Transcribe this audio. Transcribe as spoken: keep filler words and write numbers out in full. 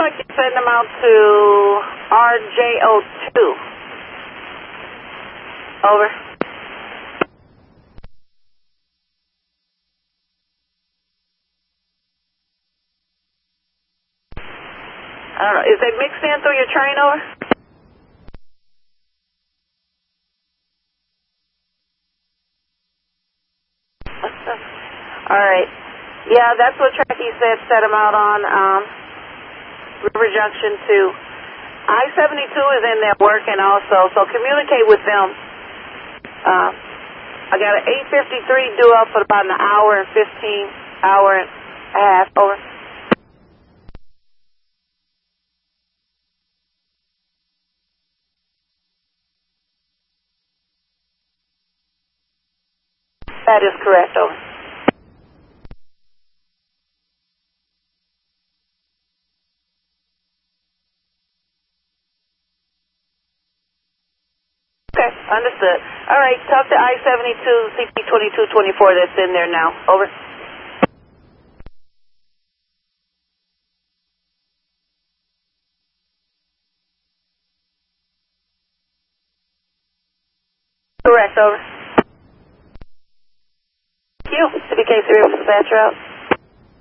truck, you send them out to R J O two. Over. I don't know. Is they mixed in through your train, over? All right. Yeah, that's what track he said set them out on um, River Junction two. I seventy-two is in there working also, so communicate with them. Uh, I got an eight fifty-three due up for about an hour and fifteen, hour and a half, over. That is correct, over. Okay, understood. All right, talk to I seventy-two, C P twenty-two twenty-four that's in there now, over. Correct, over. Thank you. C B K three, dispatcher out.